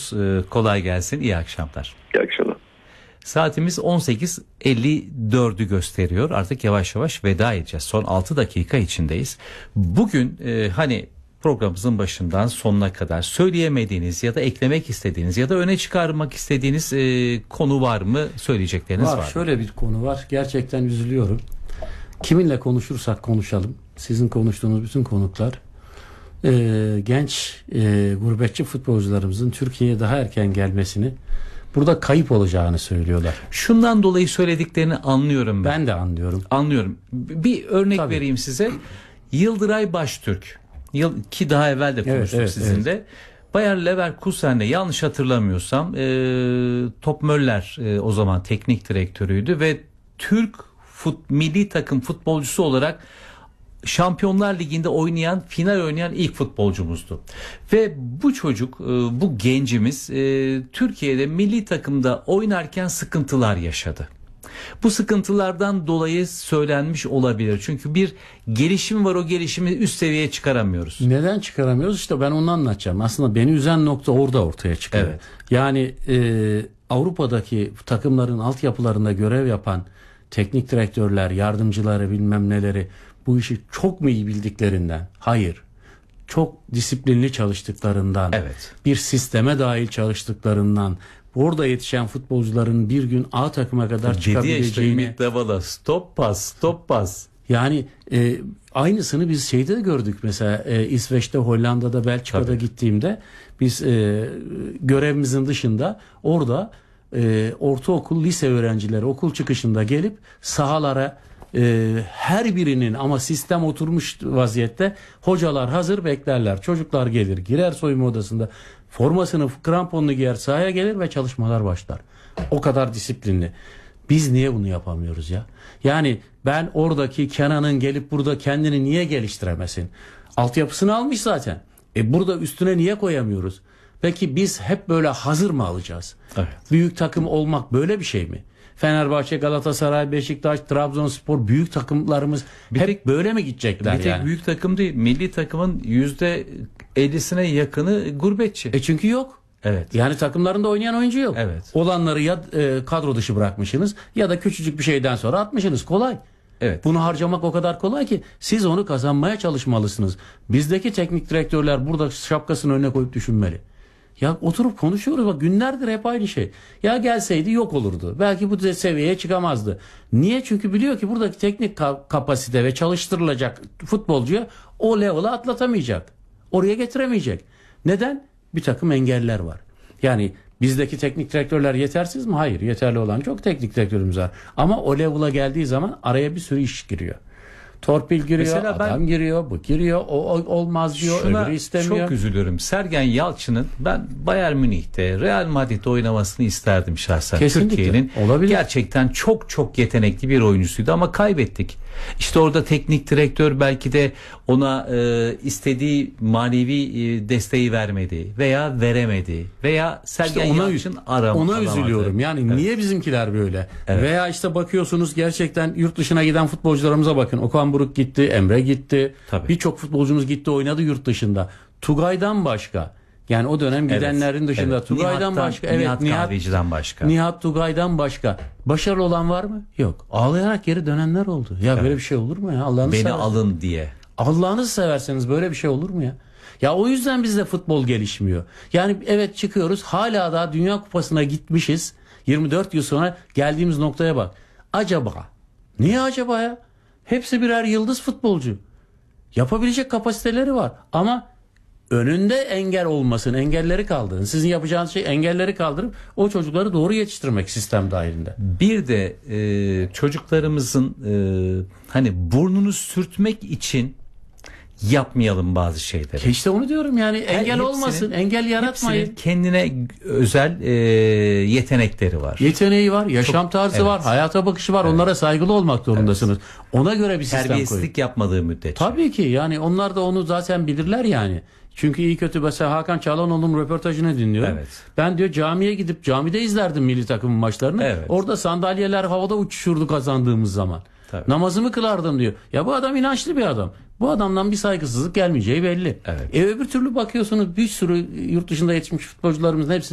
diliyoruz. Kolay gelsin. İyi akşamlar. İyi akşamlar. Saatimiz 18.54'ü gösteriyor. Artık yavaş yavaş veda edeceğiz. Son 6 dakika içindeyiz. Bugün hani programımızın başından sonuna kadar söyleyemediğiniz ya da eklemek istediğiniz ya da öne çıkarmak istediğiniz konu var mı? Söyleyecekleriniz var mı? Şöyle bir konu var. Gerçekten üzülüyorum. Kiminle konuşursak konuşalım. Sizin konuştuğunuz bütün konuklar genç gurbetçi futbolcularımızın Türkiye'ye daha erken gelmesini, burada kayıp olacağını söylüyorlar. Şundan dolayı söylediklerini anlıyorum ben. Ben de anlıyorum. Anlıyorum. Bir örnek vereyim size. Yıldıray Baştürk. Ki daha evvel de konuştuk sizinle. Bayer Leverkusen'de yanlış hatırlamıyorsam Top Möller o zaman teknik direktörüydü ve Türk milli takım futbolcusu olarak Şampiyonlar Ligi'nde final oynayan ilk futbolcumuzdu. Ve bu çocuk, bu gencimiz Türkiye'de milli takımda oynarken sıkıntılar yaşadı. Bu sıkıntılardan dolayı söylenmiş olabilir. Çünkü bir gelişim var, o gelişimi üst seviyeye çıkaramıyoruz. Neden çıkaramıyoruz? İşte ben onu anlatacağım. Aslında beni üzen nokta orada ortaya çıkıyor. Evet. Yani Avrupa'daki takımların altyapılarında görev yapan teknik direktörler, yardımcıları, bilmem neleri bu işi çok mu iyi bildiklerinden? Hayır. Çok disiplinli çalıştıklarından, bir sisteme dahil çalıştıklarından, orada yetişen futbolcuların bir gün A takıma kadar çıkabileceğini. Ümit Davala stop pas. Yani aynısını biz şeyde de gördük mesela İsveç'te, Hollanda'da, Belçika'da gittiğimde biz görevimizin dışında orada ortaokul, lise öğrencileri okul çıkışında gelip sahalara her birinin ama sistem oturmuş vaziyette, hocalar hazır beklerler. Çocuklar gelir, girer soyunma odasında, formasını, kramponunu giyer, sahaya gelir ve çalışmalar başlar. O kadar disiplinli. Biz niye bunu yapamıyoruz ya? Yani ben oradaki Kenan'ın gelip burada kendini niye geliştiremesin? Altyapısını almış zaten. Burada üstüne niye koyamıyoruz? Peki biz hep böyle hazır mı alacağız? Evet. Büyük takım olmak böyle bir şey mi? Fenerbahçe, Galatasaray, Beşiktaş, Trabzonspor büyük takımlarımız hep böyle mi gidecekler? Bir tek büyük takım değil. Milli takımın %50'sine yakını gurbetçi. Çünkü yok. Evet. Yani takımlarında oynayan oyuncu yok. Evet. Olanları ya kadro dışı bırakmışsınız ya da küçücük bir şeyden sonra atmışsınız. Kolay. Evet. Bunu harcamak o kadar kolay ki siz onu kazanmaya çalışmalısınız. Bizdeki teknik direktörler burada şapkasını önüne koyup düşünmeli. Ya oturup konuşuyoruz, bak günlerdir hep aynı şey. Ya gelseydi yok olurdu. Belki bu seviyeye çıkamazdı. Niye? Çünkü biliyor ki buradaki teknik kapasite ve çalıştırılacak futbolcuya o level'ı atlatamayacak. Oraya getiremeyecek. Neden? Bir takım engeller var. Yani bizdeki teknik direktörler yetersiz mi? Hayır. Yeterli olan çok teknik direktörümüz var. Ama o level'a geldiği zaman araya bir sürü iş giriyor. Torpil giriyor, mesela adam giriyor, bu giriyor, o olmaz diyor, öbürü istemiyor. Çok üzülüyorum. Sergen Yalçın'ın ben Bayern Münih'te, Real Madrid'de oynamasını isterdim şahsen. Kesinlikle. Türkiye'nin olabilir. Gerçekten çok yetenekli bir oyuncusuydu ama kaybettik. İşte orada teknik direktör belki de ona istediği manevi desteği vermedi veya veremedi veya Sergen Yalçın ona üzülüyorum. Yani niye bizimkiler böyle? Evet. Veya işte bakıyorsunuz gerçekten yurt dışına giden futbolcularımıza bakın. Okan Buruk gitti, Emre gitti. Birçok futbolcumuz gitti, oynadı yurt dışında. Tugay'dan başka. Yani o dönem gidenlerin dışında Tugay'dan başka. Nihat Kahveci'den başka. Nihat Tugay'dan başka. Başarılı olan var mı? Yok. Ağlayarak geri dönenler oldu. Ya böyle bir şey olur mu ya? Allah'ınızı Beni alın diye. Allah'ınızı severseniz böyle bir şey olur mu ya? Ya o yüzden bizde futbol gelişmiyor. Yani evet çıkıyoruz, hala daha Dünya Kupası'na gitmişiz. 24 yıl sonra geldiğimiz noktaya bak. Acaba? Niye acaba ya? Hepsi birer yıldız futbolcu. Yapabilecek kapasiteleri var. Ama önünde engel olmasın, engelleri kaldırın. Sizin yapacağınız şey engelleri kaldırıp o çocukları doğru yetiştirmek sistem dahilinde. Bir de çocuklarımızın hani burnunu sürtmek için yapmayalım bazı şeyleri. İşte onu diyorum yani engel olmasın, engel yaratmayın. Kendine özel yetenekleri var. Yeteneği var, yaşam tarzı var, hayata bakışı var. Onlara saygılı olmak zorundasınız. Ona göre bir sistem koyun. Terbiyesizlik yapmadığı müddetçe. Tabii ki yani onlar da onu zaten bilirler yani. Çünkü iyi kötü mesela Hakan Çalhanoğlu'nun röportajını dinliyorum. Evet. Ben diyor camiye gidip camide izlerdim milli takımın maçlarını. Evet. Orada sandalyeler havada uçuşurdu kazandığımız zaman. Tabii. Namazımı kılardım diyor. Ya bu adam inançlı bir adam. Bu adamdan bir saygısızlık gelmeyeceği belli. Evet. Öbür türlü bakıyorsunuz bir sürü yurt dışında yetişmiş futbolcularımızın hepsi